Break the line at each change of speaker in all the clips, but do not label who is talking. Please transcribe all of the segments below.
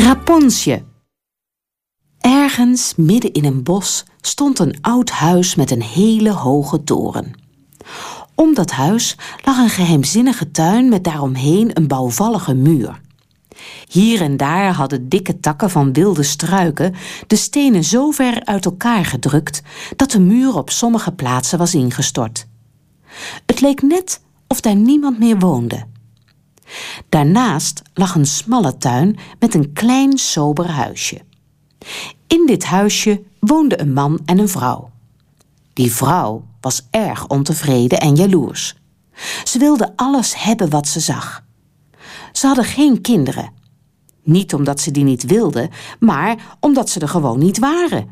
Rapunzel. Ergens midden in een bos stond een oud huis met een hele hoge toren. Om dat huis lag een geheimzinnige tuin met daaromheen een bouwvallige muur. Hier en daar hadden dikke takken van wilde struiken de stenen zo ver uit elkaar gedrukt dat de muur op sommige plaatsen was ingestort. Het leek net of daar niemand meer woonde. Daarnaast lag een smalle tuin met een klein sober huisje. In dit huisje woonden een man en een vrouw. Die vrouw was erg ontevreden en jaloers. Ze wilde alles hebben wat ze zag. Ze hadden geen kinderen. Niet omdat ze die niet wilden, maar omdat ze er gewoon niet waren.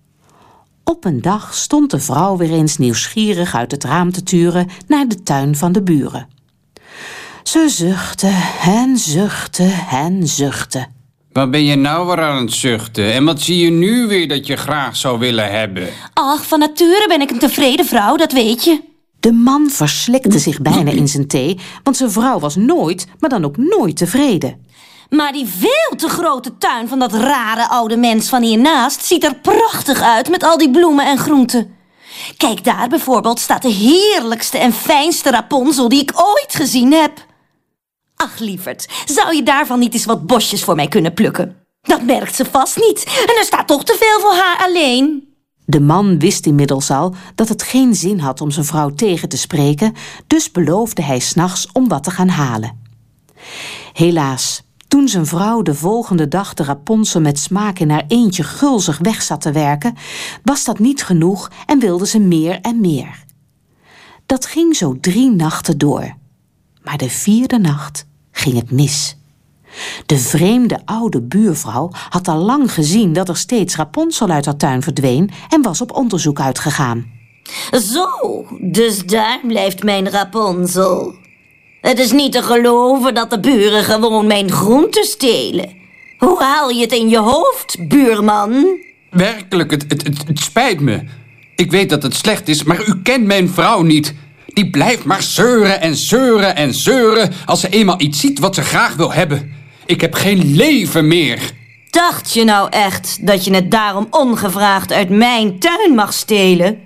Op een dag stond de vrouw weer eens nieuwsgierig uit het raam te turen naar de tuin van de buren. Ze zuchtte en zuchtte en zuchtte.
Wat ben je nou weer aan het zuchten? En wat zie je nu weer dat je graag zou willen hebben?
Ach, van nature ben ik een tevreden vrouw, dat weet je.
De man verslikte zich bijna in zijn thee, want zijn vrouw was nooit, maar dan ook nooit tevreden.
Maar die veel te grote tuin van dat rare oude mens van hiernaast ziet er prachtig uit met al die bloemen en groenten. Kijk, daar bijvoorbeeld staat de heerlijkste en fijnste Rapunzel die ik ooit gezien heb. Ach, lieverd, zou je daarvan niet eens wat bosjes voor mij kunnen plukken? Dat merkt ze vast niet en er staat toch te veel voor haar alleen.
De man wist inmiddels al dat het geen zin had om zijn vrouw tegen te spreken, dus beloofde hij 's nachts om wat te gaan halen. Helaas, toen zijn vrouw de volgende dag de Rapunzel met smaak in haar eentje gulzig weg zat te werken, was dat niet genoeg en wilde ze meer en meer. Dat ging zo 3 nachten door. Maar de 4e nacht ging het mis. De vreemde oude buurvrouw had al lang gezien dat er steeds Rapunzel uit haar tuin verdween en was op onderzoek uitgegaan.
Zo, dus daar blijft mijn Rapunzel. Het is niet te geloven dat de buren gewoon mijn groenten stelen. Hoe haal je het in je hoofd, buurman?
Werkelijk, het spijt me. Ik weet dat het slecht is, maar u kent mijn vrouw niet. Die blijft maar zeuren en zeuren en zeuren als ze eenmaal iets ziet wat ze graag wil hebben. Ik heb geen leven meer.
Dacht je nou echt dat je het daarom ongevraagd uit mijn tuin mag stelen?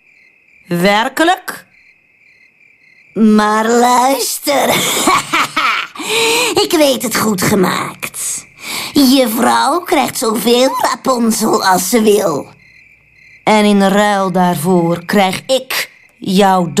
Werkelijk?
Maar luister, ik weet het goed gemaakt. Je vrouw krijgt zoveel Rapunzel als ze wil.
En in ruil daarvoor krijg ik jouw